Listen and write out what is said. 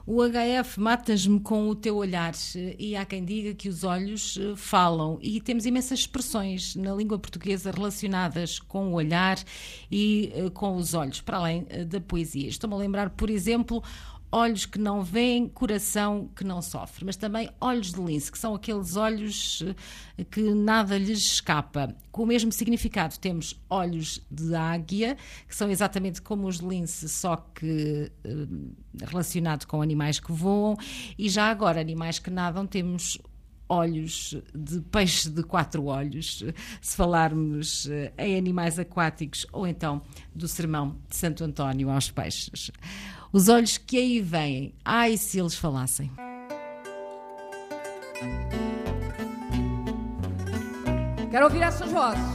O HF matas-me com o teu olhar, e há quem diga que os olhos falam, e temos imensas expressões na língua portuguesa relacionadas com o olhar e com os olhos, para além da poesia. Estou-me a lembrar, por exemplo, olhos que não veem, coração que não sofre, mas também olhos de lince, que são aqueles olhos que nada lhes escapa. Com o mesmo significado temos olhos de águia, que são exatamente como os de lince, só que relacionado com animais que voam, e já agora animais que nadam temos olhos de peixe de 4 olhos, se falarmos em animais aquáticos, ou então do sermão de Santo António aos peixes. Os olhos que aí vêm, ai se eles falassem. Quero ouvir essas vozes.